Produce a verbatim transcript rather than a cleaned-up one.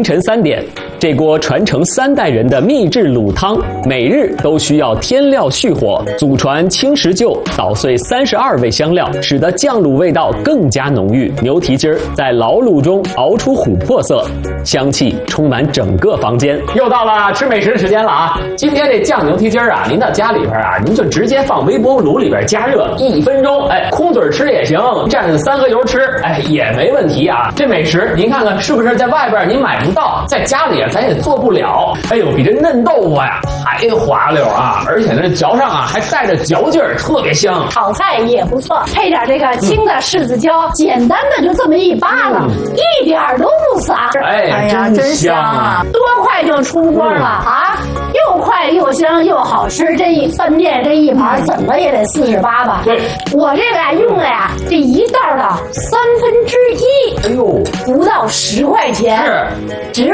晨三点，这锅传承三代人的秘制卤汤，每日都需要添料续火，祖传青石臼捣碎三十二味香料，使得酱卤味道更加浓郁。牛蹄筋儿在老卤中熬出琥珀色，香气充满整个房间。又到了吃美食的时间了啊！今天这酱牛蹄筋儿啊，您到家里边啊，您就直接放微波炉里边加热一分钟，哎，空嘴吃也行，蘸三合油吃，哎，也没问题啊。这美食您看看是不是在外边您买不到，在家里咱也做不了。哎呦，比这嫩豆腐呀还滑溜啊，而且这嚼上啊还带着嚼劲儿，特别香。 炒菜也不错，配点这个青的柿子椒，嗯、简单的就这么一扒拉，嗯、一点都不撒。 哎， 哎呀，真香啊！多快就出锅了、嗯、啊！又快又香又好吃，这一饭店这一盘怎么也得四十八吧？ 对， 我这个呀用的呀，这一袋的三分之一， 哎呦， 不到十块钱， 是， 只